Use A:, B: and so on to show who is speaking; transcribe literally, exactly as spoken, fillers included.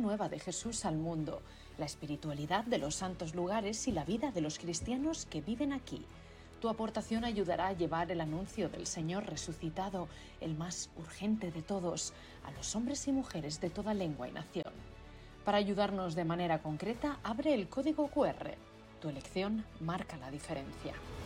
A: nueva de Jesús al mundo, la espiritualidad de los santos lugares y la vida de los cristianos que viven aquí. Tu aportación ayudará a llevar el anuncio del Señor resucitado, el más urgente de todos, a los hombres y mujeres de toda lengua y nación. Para ayudarnos de manera concreta, abre el código cu erre. Tu elección marca la diferencia.